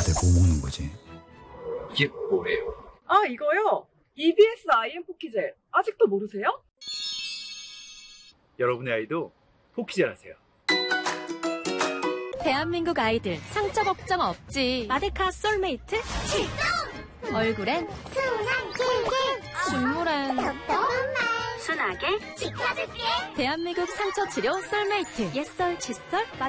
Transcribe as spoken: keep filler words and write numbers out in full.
다들 뭐 먹는 거지? 이게 뭐예요? 아, 이거요? 이비에스 아이엠 포키젤. 아직도 모르세요? 여러분의 아이도 포키젤 하세요. 대한민국 아이들 상처 걱정 없지. 마데카 솔메이트 출동! 얼굴엔 순한 꿀꿀, 눈물엔 순하게 지켜줄게. 대한민국 상처 치료 솔메이트. 옛설, 칫솔, 마데카